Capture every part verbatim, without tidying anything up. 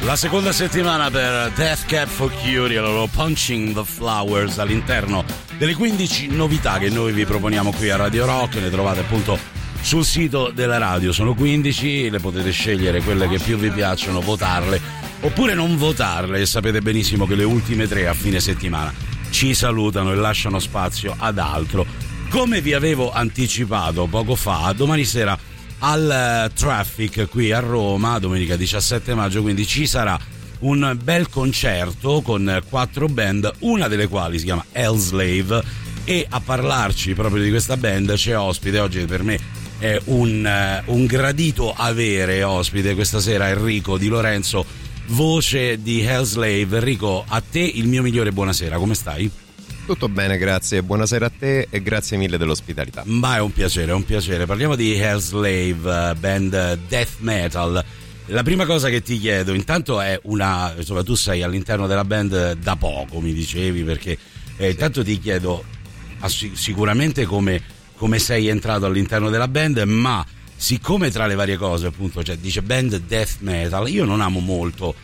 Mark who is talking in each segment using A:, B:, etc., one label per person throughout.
A: La seconda settimana per Death Cab for Cutie, la loro Punching the Flowers, all'interno delle quindici novità che noi vi proponiamo qui a Radio Rock. Ne trovate appunto sul sito della radio, sono quindici, le potete scegliere quelle che più vi piacciono, votarle oppure non votarle, e sapete benissimo che le ultime tre a fine settimana ci salutano e lasciano spazio ad altro. Come vi avevo anticipato poco fa, domani sera al Traffic qui a Roma, domenica diciassette maggio, quindi ci sarà un bel concerto con quattro band, una delle quali si chiama Hellslave, e a parlarci proprio di questa band c'è ospite. Oggi per me è un, un gradito avere ospite questa sera Enrico Di Lorenzo, voce di Hellslave. Enrico, a te il mio migliore buonasera, come stai?
B: Tutto bene, grazie, buonasera a te e grazie mille dell'ospitalità.
A: Ma è un piacere, è un piacere. Parliamo di Hellslave, band death metal. La prima cosa che ti chiedo intanto è una, insomma, tu sei all'interno della band da poco, mi dicevi, perché eh, intanto ti chiedo sicuramente come, come sei entrato all'interno della band, ma siccome tra le varie cose appunto cioè, dice band death metal, io non amo molto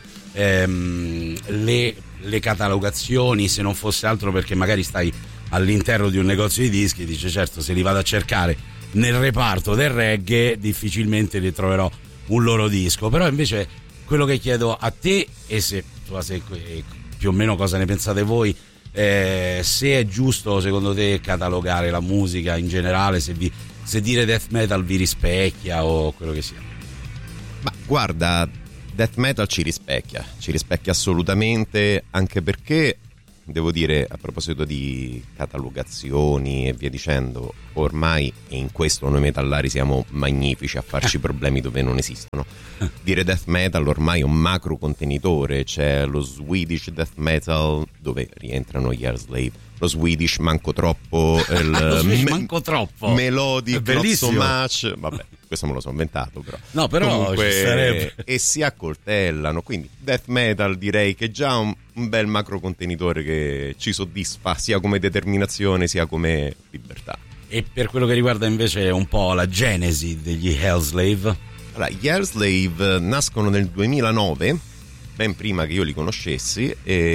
A: ehm, le le catalogazioni, se non fosse altro perché magari stai all'interno di un negozio di dischi, dice certo, se li vado a cercare nel reparto del reggae difficilmente li troverò un loro disco. Però invece quello che chiedo a te, e se, se più o meno cosa ne pensate voi, eh, se è giusto secondo te catalogare la musica in generale, se, vi, se dire death metal vi rispecchia o quello che sia.
B: Ma guarda, death metal ci rispecchia, ci rispecchia assolutamente, anche perché devo dire, a proposito di catalogazioni e via dicendo, ormai in questo noi metallari siamo magnifici a farci problemi dove non esistono. Dire death metal ormai è un macro contenitore, c'è lo Swedish death metal dove rientrano gli Hellslave, lo Swedish manco troppo, il
A: lo Swedish
B: me-
A: manco troppo
B: melodic, not so
A: bellissimo.
B: much, vabbè, questo me lo sono inventato però.
A: No, però
B: comunque,
A: ci sarebbe.
B: E si accoltellano, quindi death metal direi che è già un, un bel macro contenitore che ci soddisfa sia come determinazione sia come libertà.
A: E per quello che riguarda invece un po' la genesi degli Hellslave?
B: Allora, gli Hellslave nascono nel duemilanove, ben prima che io li conoscessi,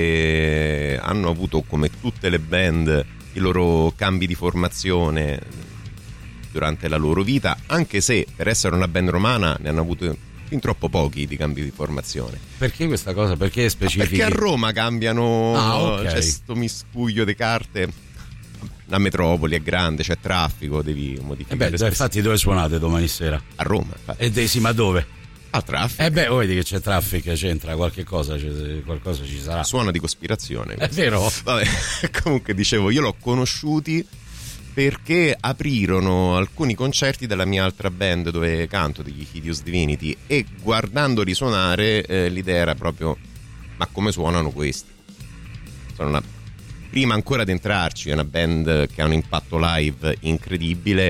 B: e hanno avuto, come tutte le band, i loro cambi di formazione durante la loro vita, anche se per essere una band romana ne hanno avuto fin troppo pochi di cambi di formazione.
A: Perché questa cosa? Perché specifichi?
B: Perché a Roma cambiano,
A: ah, okay.
B: C'è sto miscuglio di carte. La metropoli è grande, c'è traffico, devi modificare.
A: Eh beh, infatti dove suonate domani sera?
B: A Roma, infatti.
A: E eh, sì, ma dove?
B: Al traffico.
A: Eh beh, vedi che c'è traffico, c'entra qualche cosa, cioè, qualcosa ci sarà.
B: Suona di cospirazione.
A: È vero?
B: Vabbè, comunque dicevo, io l'ho conosciuti perché aprirono alcuni concerti della mia altra band dove canto, degli Hideous Divinity, e guardandoli suonare eh, l'idea era proprio, ma come suonano questi? Sono una, prima ancora di entrarci, è una band che ha un impatto live incredibile,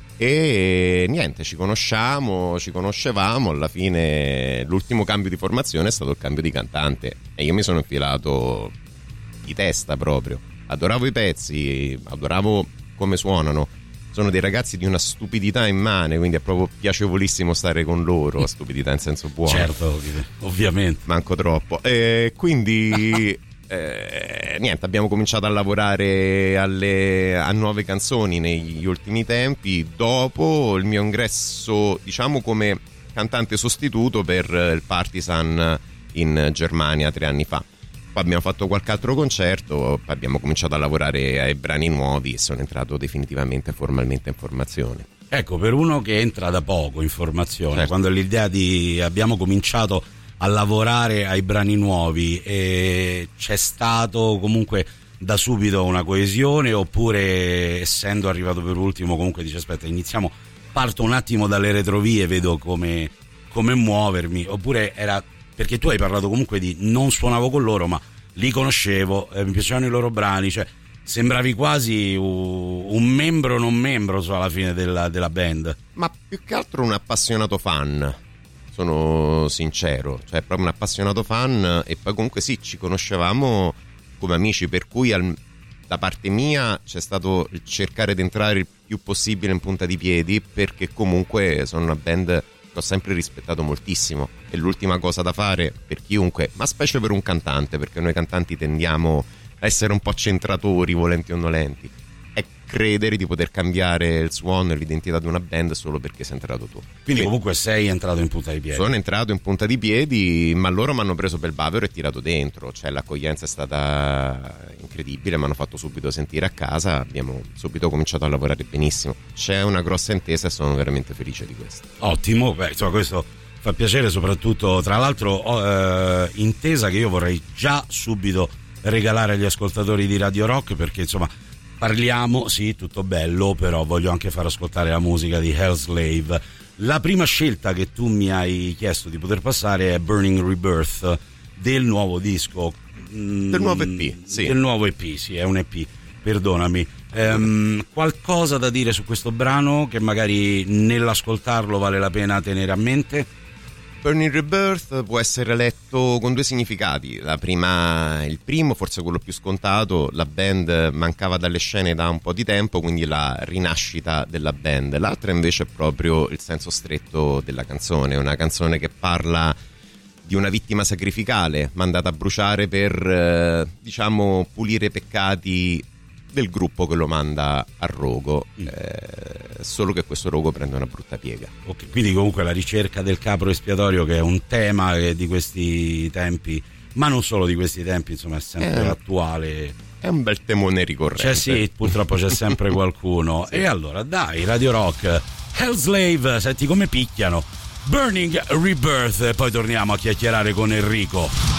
B: e niente, ci conosciamo, ci conoscevamo, alla fine l'ultimo cambio di formazione è stato il cambio di cantante e io mi sono infilato di testa proprio, adoravo i pezzi, adoravo come suonano, sono dei ragazzi di una stupidità immane, quindi è proprio piacevolissimo stare con loro, stupidità in senso buono.
A: Certo, ovviamente.
B: Manco troppo. E quindi eh, niente, abbiamo cominciato a lavorare alle, a nuove canzoni negli ultimi tempi, dopo il mio ingresso, diciamo, come cantante sostituto per il Partisan in Germania tre anni fa. Poi abbiamo fatto qualche altro concerto, poi abbiamo cominciato a lavorare ai brani nuovi e sono entrato definitivamente formalmente in formazione.
A: Ecco, per uno che entra da poco in formazione, certo. Quando l'idea di abbiamo cominciato a lavorare ai brani nuovi, e c'è stato comunque da subito una coesione, oppure essendo arrivato per ultimo comunque dice aspetta, iniziamo, parto un attimo dalle retrovie, vedo come, come muovermi, oppure era perché tu hai parlato comunque di non suonavo con loro ma li conoscevo, eh, mi piacevano i loro brani, cioè sembravi quasi un, un membro non membro so, alla fine della, della band.
B: Ma più che altro un appassionato fan, sono sincero, cioè proprio un appassionato fan, e poi comunque sì, ci conoscevamo come amici, per cui al, da parte mia c'è stato cercare di entrare il più possibile in punta di piedi, perché comunque sono una band che ho sempre rispettato moltissimo. E l'ultima cosa da fare per chiunque, ma specie per un cantante, perché noi cantanti tendiamo a essere un po' centratori, volenti o nolenti, è credere di poter cambiare il suono e l'identità di una band solo perché sei entrato tu.
A: Quindi comunque sei entrato in punta di piedi.
B: Sono entrato in punta di piedi, ma loro mi hanno preso per bavero e tirato dentro, cioè l'accoglienza è stata incredibile, mi hanno fatto subito sentire a casa, abbiamo subito cominciato a lavorare benissimo. C'è una grossa intesa e sono veramente felice di questo.
A: Ottimo, beh, insomma, questo fa piacere, soprattutto tra l'altro eh, intesa che io vorrei già subito regalare agli ascoltatori di Radio Rock, perché insomma parliamo, sì, tutto bello, però voglio anche far ascoltare la musica di Hellslave. La prima scelta che tu mi hai chiesto di poter passare è Burning Rebirth del nuovo disco,
B: del nuovo E P, sì.
A: Del nuovo E P, sì, è un E P, perdonami. Ehm, qualcosa da dire su questo brano che magari nell'ascoltarlo vale la pena tenere a mente?
B: Burning Rebirth può essere letto con due significati. La prima, il primo, forse quello più scontato, la band mancava dalle scene da un po' di tempo, quindi la rinascita della band. L'altra invece è proprio il senso stretto della canzone, una canzone che parla di una vittima sacrificale mandata a bruciare per, eh, diciamo, pulire i peccati del gruppo che lo manda a rogo, eh, solo che questo rogo prende una brutta piega.
A: Ok, quindi comunque la ricerca del capro espiatorio, che è un tema che di questi tempi, ma non solo di questi tempi, insomma è sempre eh, attuale.
B: È un bel temone ricorrente.
A: Cioè sì, purtroppo c'è sempre qualcuno. Sì. E allora dai, Radio Rock, Hellslave, senti come picchiano, Burning Rebirth, e poi torniamo a chiacchierare con Enrico.